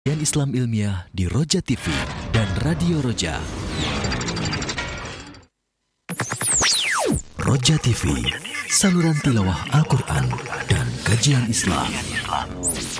Kajian Islam Ilmiah di Roja TV dan Radio Roja. Roja TV, saluran tilawah Al-Quran dan kajian Islam.